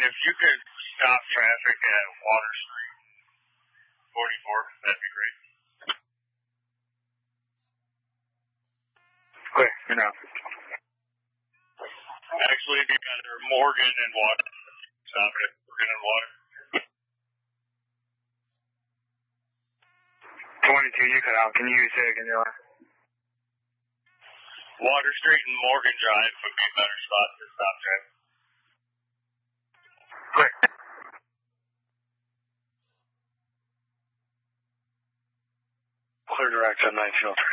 if you could stop traffic at Water Street 44, that'd be great. Quick, you know. Actually, it'd be better Morgan and Water. Stop it. Morgan and Water. 22, you cut out. Can you say it again, Dylan? Water Street and Morgan Drive would be a better spot to stop traffic. Quick. Clear direct on 1903.